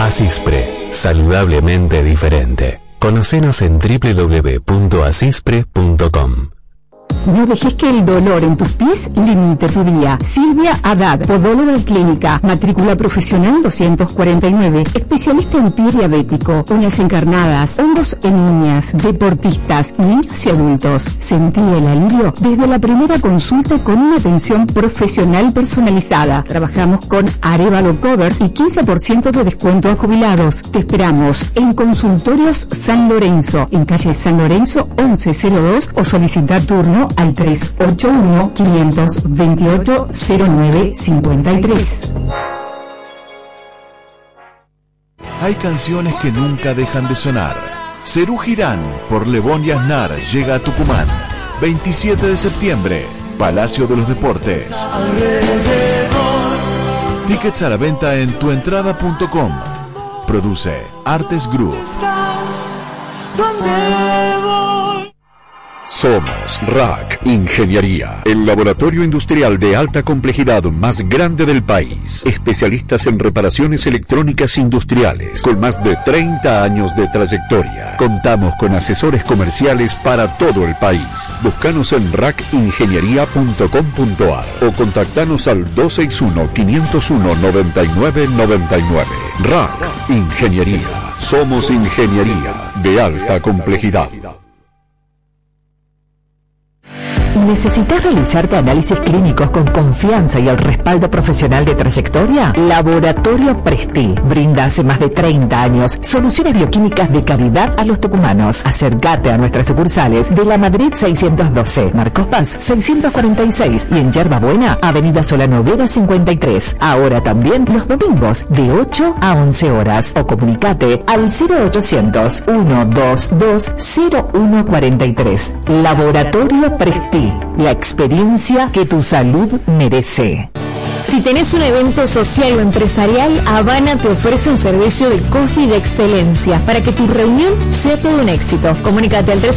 Asispre, saludablemente diferente. Conocenos en www.asispre.com. No dejes que el dolor en tus pies limite tu día. Silvia Haddad, podóloga clínica, matrícula profesional 249, especialista en pie diabético, uñas encarnadas, hongos en uñas, deportistas, niños y adultos. Sentí el alivio desde la primera consulta con una atención profesional personalizada. Trabajamos con Arévalo Cover y 15% de descuento a jubilados. Te esperamos en Consultorios San Lorenzo, en calle San Lorenzo 1102, o solicita turno al 381-528-0953. Hay canciones que nunca dejan de sonar. Serú Girán por Lebón y Aznar llega a Tucumán. 27 de septiembre, Palacio de los Deportes. Tickets a la venta en tuentrada.com. Produce Artes Groove. Somos RAC Ingeniería, el laboratorio industrial de alta complejidad más grande del país. Especialistas en reparaciones electrónicas industriales, con más de 30 años de trayectoria. Contamos con asesores comerciales para todo el país. Búscanos en racingeniería.com.ar o contactanos al 261-501-9999. RAC Ingeniería. Somos ingeniería de alta complejidad. ¿Necesitas realizarte análisis clínicos con confianza y el respaldo profesional de trayectoria? Laboratorio Presti brinda hace más de 30 años soluciones bioquímicas de calidad a los tucumanos. Acércate a nuestras sucursales de La Madrid 612, Marcos Paz 646 y en Yerba Buena, Avenida Solano Vera 53. Ahora también los domingos de 8 a 11 horas o comunicate al 0800-122-0143. Laboratorio Presti. La experiencia que tu salud merece. Si tenés un evento social o empresarial, Habana te ofrece un servicio de coffee de excelencia para que tu reunión sea todo un éxito. Comunícate al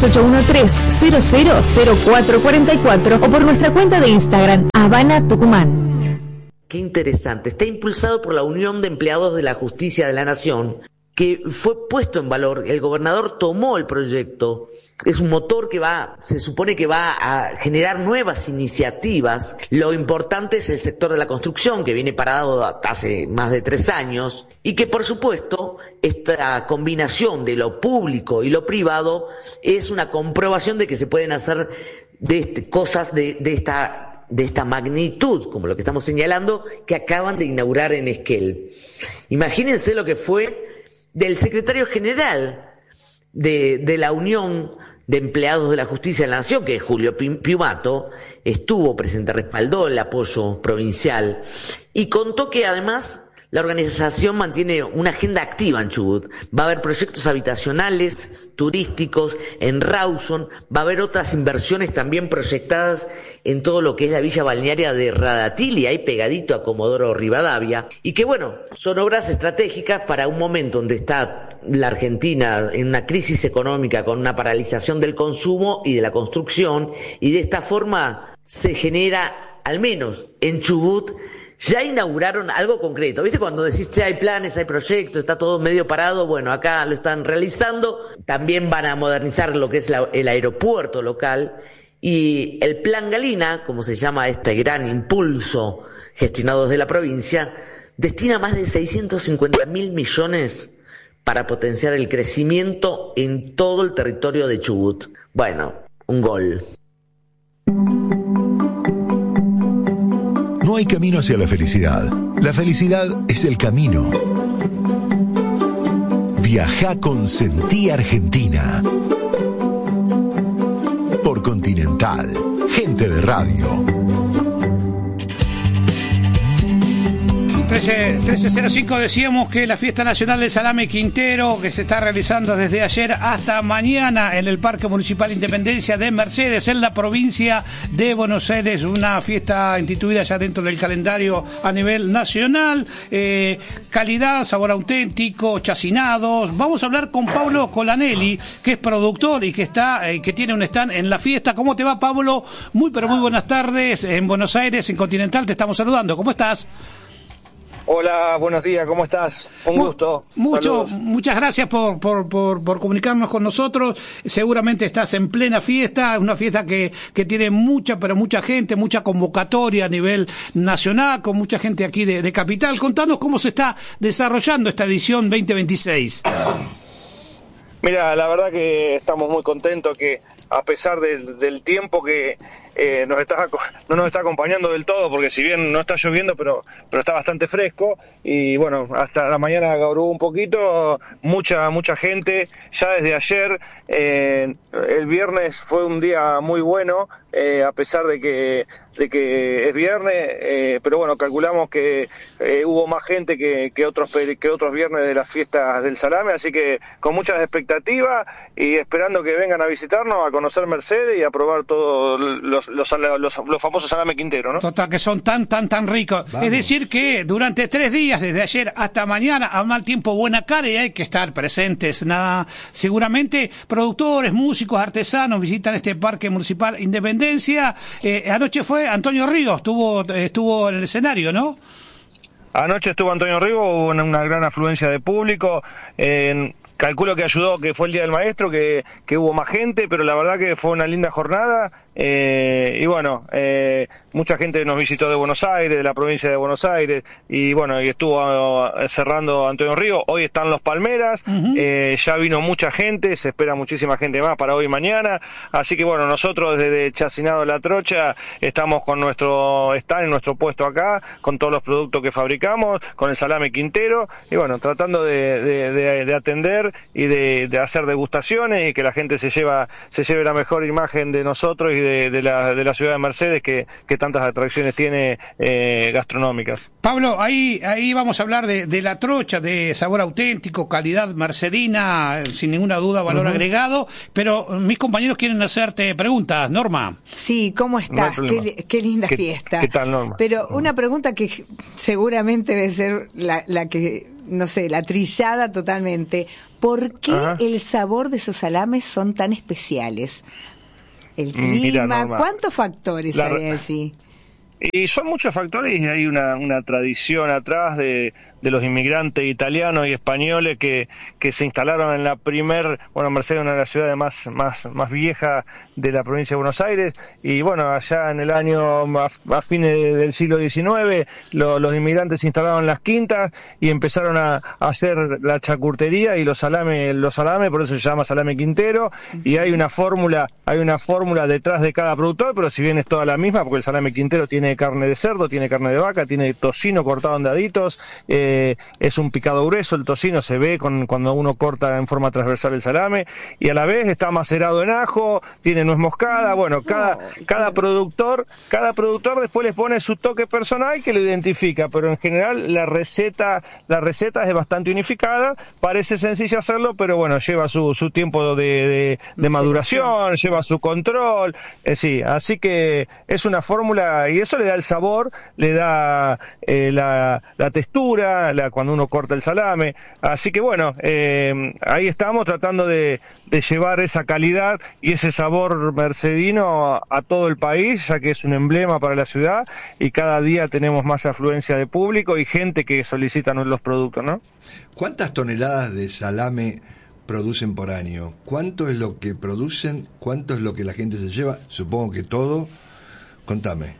3813-000444 o por nuestra cuenta de Instagram, Habana Tucumán. Qué interesante. Está impulsado por la Unión de Empleados de la Justicia de la Nación, que fue puesto en valor. El gobernador tomó el proyecto. Es un motor que se supone que va a generar nuevas iniciativas. Lo importante es el sector de la construcción, que viene parado hace más de 3 años, y que por supuesto esta combinación de lo público y lo privado es una comprobación de que se pueden hacer cosas de esta magnitud, como lo que estamos señalando, que acaban de inaugurar en Esquel. Imagínense lo que fue del secretario general de la Unión de Empleados de la Justicia de la Nación, que es Julio Piumato, estuvo presente, respaldó el apoyo provincial y contó que además la organización mantiene una agenda activa en Chubut. Va a haber proyectos habitacionales, turísticos, en Rawson, va a haber otras inversiones también proyectadas en todo lo que es la villa balnearia de Radatili, ahí pegadito a Comodoro Rivadavia, y que bueno, son obras estratégicas para un momento donde está la Argentina en una crisis económica con una paralización del consumo y de la construcción, y de esta forma se genera, al menos en Chubut, ya inauguraron algo concreto. ¿Viste cuando decís, che, hay planes, hay proyectos, está todo medio parado? Bueno, acá lo están realizando. También van a modernizar lo que es el aeropuerto local. Y el Plan Galina, como se llama este gran impulso gestionado desde la provincia, destina más de 650.000 millones para potenciar el crecimiento en todo el territorio de Chubut. Bueno, un gol. No hay camino hacia la felicidad. La felicidad es el camino. Viajá con Sentí Argentina. Por Continental. Gente de radio. 13:05 decíamos que la fiesta nacional del salame Quintero, que se está realizando desde ayer hasta mañana en el Parque Municipal Independencia de Mercedes, en la provincia de Buenos Aires, una fiesta instituida ya dentro del calendario a nivel nacional. Calidad, sabor auténtico, chacinados. Vamos a hablar con Pablo Colanelli, que es productor y que tiene un stand en la fiesta. ¿Cómo te va, Pablo? Muy buenas tardes en Buenos Aires, en Continental, te estamos saludando. ¿Cómo estás? Hola, buenos días, ¿cómo estás? Un gusto. Muchas gracias por comunicarnos con nosotros. Seguramente estás en plena fiesta, una fiesta que tiene mucha gente, mucha convocatoria a nivel nacional, con mucha gente aquí de Capital. Contanos cómo se está desarrollando esta edición 2026. Mira, la verdad que estamos muy contentos que a pesar del tiempo que no nos está acompañando del todo, porque si bien no está lloviendo, pero está bastante fresco, y bueno, hasta la mañana gauró un poquito, mucha gente, ya desde ayer, el viernes fue un día muy bueno, a pesar de que es viernes, pero bueno, calculamos que hubo más gente que otros viernes de las fiestas del salame, así que con muchas expectativas y esperando que vengan a visitarnos, a conocer Mercedes y a probar todos los famosos salame Quintero, ¿no? Total, que son tan ricos. Vamos. Es decir que durante 3 días, desde ayer hasta mañana, a mal tiempo, buena cara, y hay que estar presentes. Seguramente productores, músicos, artesanos visitan este Parque Municipal Independencia. Anoche fue Antonio Ríos, estuvo en el escenario, ¿no? Anoche estuvo Antonio Ríos, hubo una gran afluencia de público. Calculo que ayudó que fue el Día del Maestro, que hubo más gente, pero la verdad que fue una linda jornada. Y bueno, mucha gente nos visitó de Buenos Aires, de la provincia de Buenos Aires, y bueno, y estuvo cerrando Antonio Ríos. Hoy están los Palmeras, ya vino mucha gente, se espera muchísima gente más para hoy y mañana, así que bueno, nosotros desde Chacinado La Trocha estamos con nuestro stand, en nuestro puesto acá, con todos los productos que fabricamos, con el salame Quintero, y bueno, tratando de atender y de hacer degustaciones y que la gente se lleve la mejor imagen de nosotros y de la ciudad de Mercedes que tantas atracciones tiene gastronómicas. Pablo, ahí vamos a hablar de La Trocha, de sabor auténtico, calidad mercedina, sin ninguna duda, valor agregado, pero mis compañeros quieren hacerte preguntas. Norma. Sí, ¿cómo estás? No qué linda fiesta. ¿Qué tal, Norma? Pero una pregunta que seguramente debe ser la que, no sé, la trillada totalmente. ¿Por qué el sabor de esos salames son tan especiales? El clima, ¿cuántos factores hay allí? Y son muchos factores, y hay una tradición atrás de los inmigrantes italianos y españoles que se instalaron en la Mercedes es una de las ciudades más viejas de la provincia de Buenos Aires, y bueno, allá en el año a fines del siglo XIX los inmigrantes se instalaron en las quintas y empezaron a hacer la charcutería y los salames, por eso se llama salame Quintero, y hay una fórmula detrás de cada productor, pero si bien es toda la misma, porque el salame Quintero tiene carne de cerdo, tiene carne de vaca, tiene tocino cortado en daditos, es un picado grueso, el tocino se ve cuando uno corta en forma transversal el salame, y a la vez está macerado en ajo, tiene nuez moscada. Bueno, cada productor después les pone su toque personal que lo identifica, pero en general la receta es bastante unificada, parece sencilla hacerlo, pero bueno, lleva su tiempo de maduración, lleva su control, sí, así que es una fórmula, y eso le da el sabor, le da la textura, cuando uno corta el salame, así que bueno, ahí estamos tratando de llevar esa calidad y ese sabor mercedino a todo el país, ya que es un emblema para la ciudad, y cada día tenemos más afluencia de público y gente que solicita los productos, ¿no? ¿Cuántas toneladas de salame producen por año? ¿Cuánto es lo que producen? ¿Cuánto es lo que la gente se lleva? Supongo que todo. Contame.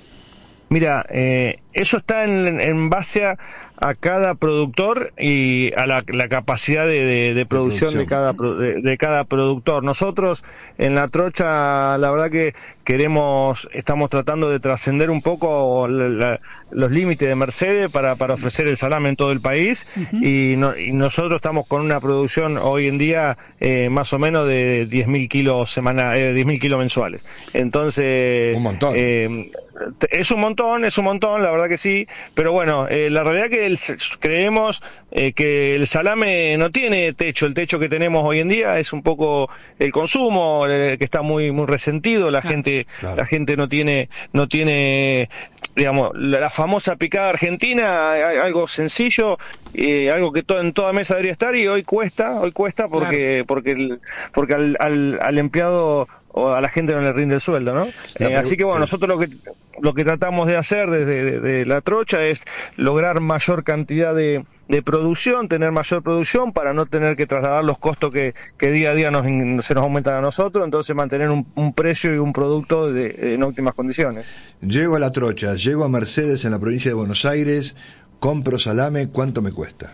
Mira, eso está en base a cada productor y a la capacidad de producción de cada productor. Nosotros en La Trocha, la verdad que estamos tratando de trascender un poco los límites de Mercedes para ofrecer el salame en todo el país, y nosotros estamos con una producción hoy en día más o menos de 10.000 kilos 10.000 kilos mensuales. Entonces, un montón. Es un montón, la verdad que sí, pero bueno, la realidad es que creemos que el salame no tiene techo. El techo que tenemos hoy en día es un poco el consumo, que está muy resentido. La gente no tiene digamos, la famosa picada argentina, algo sencillo, algo que en toda mesa debería estar, y hoy cuesta porque al empleado o a la gente no le rinde el sueldo, ¿no? Así que bueno, nosotros lo que tratamos de hacer desde La Trocha es lograr mayor cantidad de producción, tener mayor producción para no tener que trasladar los costos que día a día se nos aumentan a nosotros, entonces mantener un precio y un producto en óptimas condiciones. Llego a La Trocha, llego a Mercedes en la provincia de Buenos Aires, compro salame, ¿cuánto me cuesta?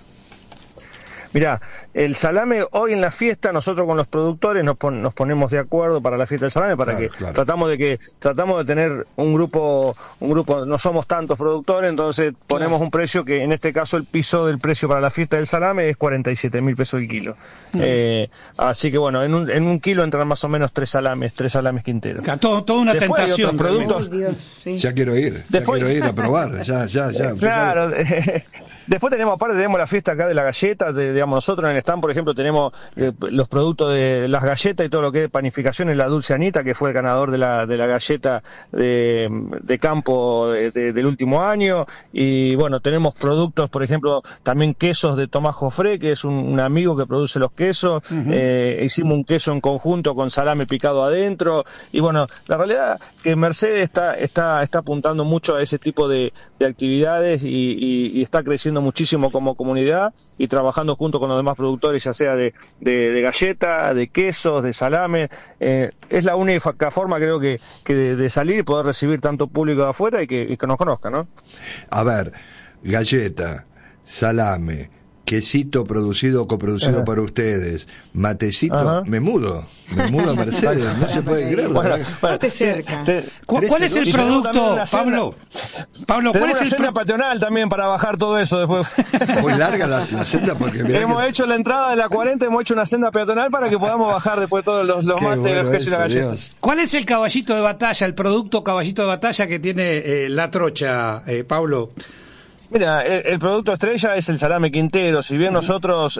Mirá, el salame hoy en la fiesta, nosotros con los productores nos ponemos de acuerdo para la fiesta del salame, tratamos de tener un grupo, no somos tantos productores, entonces ponemos un precio que en este caso el piso del precio para la fiesta del salame es 47.000 pesos el kilo. Así que bueno, en un kilo entran más o menos 3 salames quinteros. Toda una después tentación. Productos. Ya quiero ir a probar, ya. Claro, después tenemos la fiesta acá de la galleta, nosotros en el stand, por ejemplo, tenemos los productos de las galletas y todo lo que es panificaciones, la Dulce Anita, que fue el ganador de la galleta de campo del último año, y bueno, tenemos productos, por ejemplo, también quesos de Tomás Jofré, que es un amigo que produce los quesos. Hicimos un queso en conjunto con salame picado adentro, y bueno, la realidad que Mercedes está apuntando mucho a ese tipo de actividades y está creciendo muchísimo como comunidad y trabajando junto con los demás productores, ya sea de galleta, de quesos, de salame. Es la única forma, creo que de salir y poder recibir tanto público de afuera y que nos conozca, ¿no? A ver, galleta, salame, quesito producido o coproducido por ustedes, matecito, me mudo a Mercedes, no se puede creer. Bueno, cerca. ¿Cuál es el producto, Pablo? ¿Cuál es el senda peatonal también para bajar todo eso después? Muy larga la senda porque hemos hecho la entrada de la 40, hemos hecho una senda peatonal para que podamos bajar después todos los mates, los quesos y la galleta. Dios. ¿Cuál es el caballito de batalla, el producto caballito de batalla que tiene La Trocha, Pablo? Mira, el producto estrella es el salame quintero. Si bien nosotros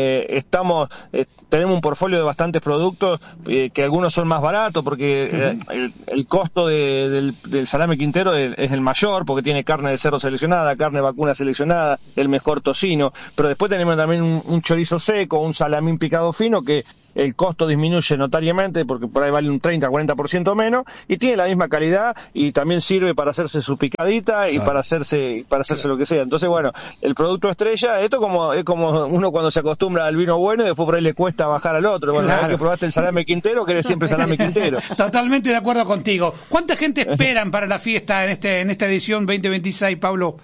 tenemos un portfolio de bastantes productos, que algunos son más baratos porque el costo del salame quintero es el mayor, porque tiene carne de cerdo seleccionada, carne vacuna seleccionada, el mejor tocino, pero después tenemos también un chorizo seco, un salamín picado fino, que el costo disminuye notoriamente porque por ahí vale un 30-40% menos, y tiene la misma calidad y también sirve para hacerse su picadita y para hacerse lo que sea. Entonces, bueno, el producto estrella, esto es como uno cuando se acostumbra al vino bueno y después por ahí le cuesta bajar al otro. Bueno, claro. La vez que probaste el salame quintero, querés siempre salame quintero. Totalmente de acuerdo contigo. ¿Cuánta gente esperan para la fiesta en esta edición 2026, Pablo?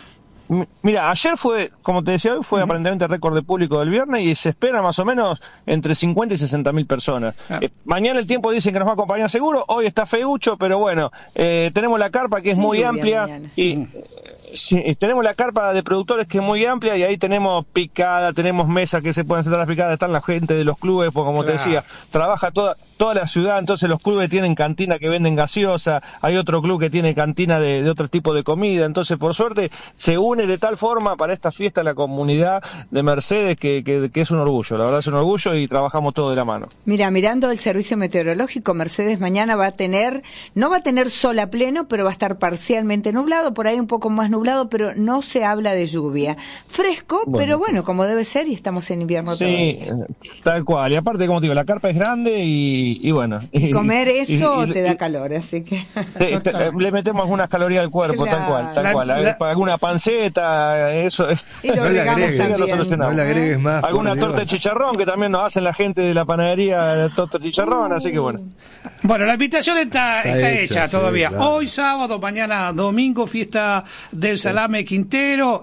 Mira, ayer fue, como te decía, hoy fue aparentemente récord de público del viernes y se espera más o menos entre 50 y 60.000 personas. Mañana el tiempo dicen que nos va a acompañar seguro, hoy está feucho, pero bueno, tenemos la carpa que es muy amplia y tenemos la carpa de productores que es muy amplia y ahí tenemos picada, tenemos mesas que se pueden sentar las picadas, están la gente de los clubes, porque como te decía, trabaja toda la ciudad, entonces los clubes tienen cantina que venden gaseosa, hay otro club que tiene cantina de otro tipo de comida, entonces por suerte se une de tal forma para esta fiesta la comunidad de Mercedes que es un orgullo, la verdad es un orgullo y trabajamos todo de la mano. Mira, mirando el servicio meteorológico, Mercedes mañana no va a tener sol a pleno, pero va a estar parcialmente nublado, por ahí un poco más nublado, pero no se habla de lluvia. Fresco, pero bueno, como debe ser, y estamos en invierno todavía. Tal cual, y aparte, como te digo, la carpa es grande y bueno. Y comer eso te da calor, así que... le metemos algunas calorías al cuerpo, claro. tal cual. Alguna panceta, eso. Y no le agregues más. Alguna torta de chicharrón, que también nos hacen la gente de la panadería, de torta de chicharrón, así que bueno. Bueno, la invitación está hecha todavía. Sí, claro. Hoy sábado, mañana domingo, fiesta del salame quintero,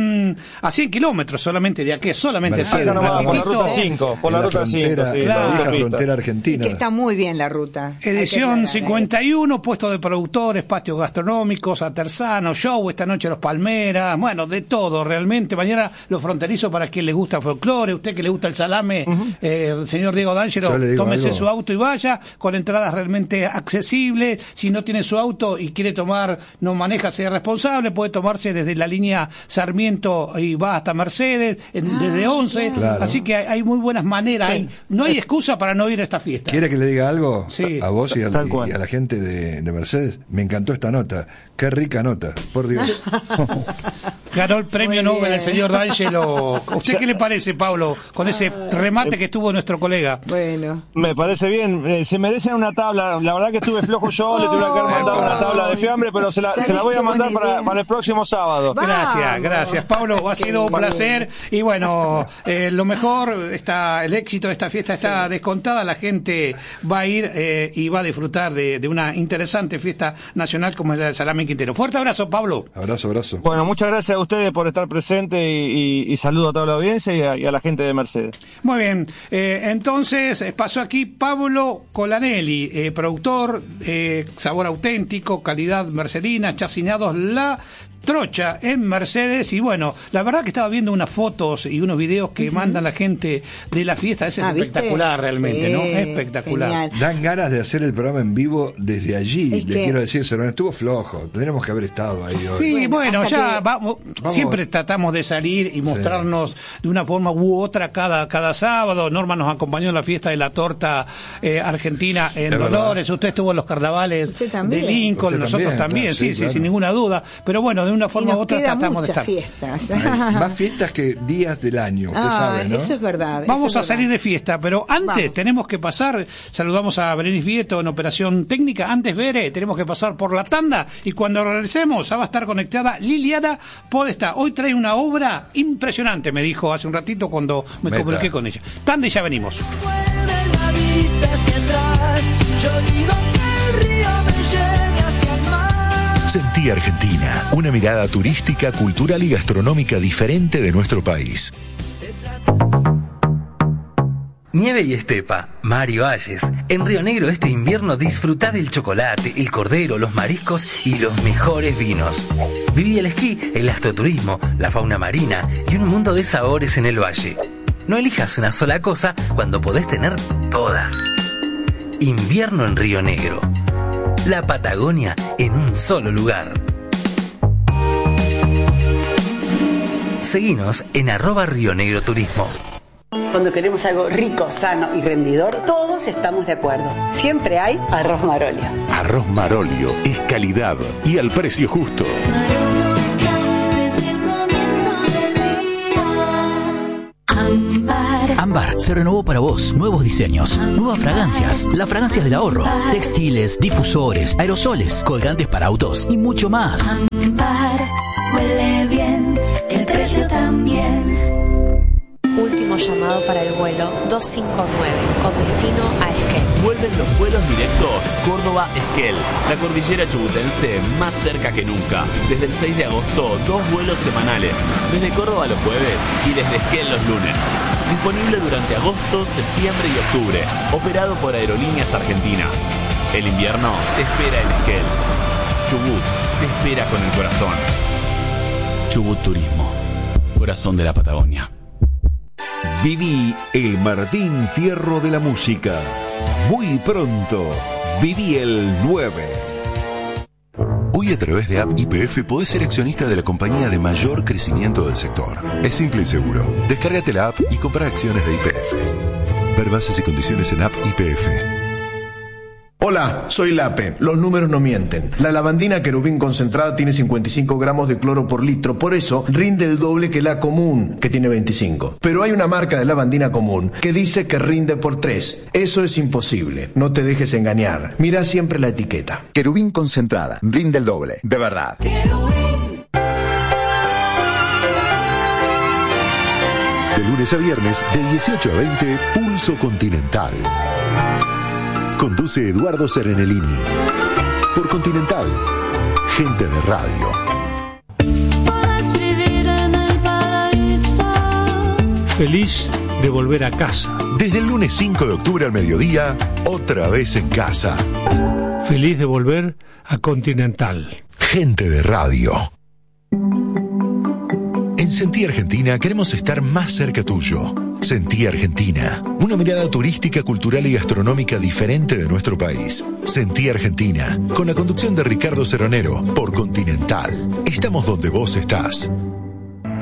a 100 kilómetros solamente de aquí, solamente por la ruta 5, por la ruta 5. La frontera argentina. Que está muy bien la ruta. Edición 51, puesto de productores, patios gastronómicos, artesanos, show esta noche Los Palmeras, bueno, de todo realmente. Mañana los fronterizos para quien le gusta el folclore, usted que le gusta el salame, señor Diego D'Angelo, tómese su auto y vaya, con entradas realmente accesibles. Si no tiene su auto y quiere tomar, no maneja, sea responsable, puede tomarse desde la línea Sarmiento y va hasta Mercedes, desde 11, claro. Así que hay muy buenas maneras, no hay excusa para no ir a esta fiesta. ¿Quiere que le diga algo? Sí. A vos y a la gente de Mercedes? Me encantó esta nota, qué rica nota, por Dios. Ganó el premio Nobel el señor D'Angelo. ¿Usted qué le parece, Pablo, con ese remate que tuvo nuestro colega? Bueno. Me parece bien. Se merecen una tabla. La verdad que estuve flojo yo, le tuve que haber mandado una tabla de fiambre, pero se la voy a mandar para el próximo sábado. Gracias, Pablo. Ha sido un placer. Y bueno, lo mejor, el éxito de esta fiesta está descontada. La gente va a ir y va a disfrutar de una interesante fiesta nacional como es la de Salame Quintero. Fuerte abrazo, Pablo. Abrazo. Bueno, muchas gracias a ustedes por estar presentes y saludo a toda la audiencia y a la gente de Mercedes. Muy bien, entonces pasó aquí Pablo Colanelli, productor, sabor auténtico, calidad mercedina, chacinados La Trocha en Mercedes. Y bueno, la verdad que estaba viendo unas fotos y unos videos que mandan la gente de la fiesta. Es espectacular, realmente, sí, ¿no? Espectacular. Genial. Dan ganas de hacer el programa en vivo desde allí. Le quiero decir, Serrano, estuvo flojo. Tendríamos que haber estado ahí hoy. Sí, bueno, ya vamos. Siempre tratamos de salir y mostrarnos de una forma u otra cada sábado. Norma nos acompañó en la fiesta de la torta argentina en Dolores. Usted estuvo en los carnavales de Lincoln. Nosotros también, sí, claro. Sin ninguna duda. Pero bueno, de una forma u otra tratamos de estar. Fiestas. Más fiestas que días del año, usted sabe, ¿no? Eso es verdad. Vamos a salir de fiesta, pero antes tenemos que pasar, saludamos a Berenice Vieto en operación técnica. Antes, Bere, tenemos que pasar por la tanda y cuando regresemos va a estar conectada Liliana Podestá. Hoy trae una obra impresionante, me dijo hace un ratito cuando me comuniqué con ella. Tanda y ya venimos. Vuelve la vista hacia atrás, yo digo que el río me lleve hacia el mar. Sentí Argentina, una mirada turística, cultural y gastronómica diferente de nuestro país. Nieve y estepa, mar y valles. En Río Negro este invierno disfrutá del chocolate, el cordero, los mariscos y los mejores vinos. Viví el esquí, el astroturismo, la fauna marina y un mundo de sabores en el valle. No elijas una sola cosa cuando podés tener todas. Invierno en Río Negro. La Patagonia en un solo lugar. Seguinos en @RioNegroTurismo. Cuando queremos algo rico, sano y rendidor, todos estamos de acuerdo. Siempre hay Arroz Marolio. Arroz Marolio es calidad y al precio justo. Ámbar se renovó para vos. Nuevos diseños, nuevas fragancias, las fragancias del ahorro, textiles, difusores, aerosoles, colgantes para autos y mucho más. Ámbar huele bien, el precio también. Último llamado para el vuelo 259 con destino a Esquel. Vuelven los vuelos directos Córdoba-Esquel, la cordillera chubutense más cerca que nunca. Desde el 6 de agosto, 2 vuelos semanales, desde Córdoba los jueves y desde Esquel los lunes. Disponible durante agosto, septiembre y octubre, operado por Aerolíneas Argentinas. El invierno te espera en Esquel. Chubut te espera con el corazón. Chubut Turismo, corazón de la Patagonia. Viví el Martín Fierro de la música. Muy pronto, viví el 9. Hoy a través de App YPF podés ser accionista de la compañía de mayor crecimiento del sector. Es simple y seguro. Descárgate la app y compra acciones de YPF. Ver bases y condiciones en App YPF. Hola, soy Lape. Los números no mienten. La lavandina Querubín concentrada tiene 55 gramos de cloro por litro, por eso rinde el doble que la común, que tiene 25. Pero hay una marca de lavandina común que dice que rinde por 3. Eso es imposible. No te dejes engañar. Mira siempre la etiqueta. Querubín concentrada. Rinde el doble. De verdad. De lunes a viernes, de 18 a 20, Pulso Continental. Conduce Eduardo Serenellini. Por Continental, gente de radio. Puedes vivir en el paraíso. Feliz de volver a casa. Desde el lunes 5 de octubre al mediodía, otra vez en casa. Feliz de volver a Continental. Gente de radio. En Sentí Argentina queremos estar más cerca tuyo. Sentí Argentina, una mirada turística, cultural y gastronómica diferente de nuestro país. Sentí Argentina, con la conducción de Ricardo Ceronero, por Continental. Estamos donde vos estás.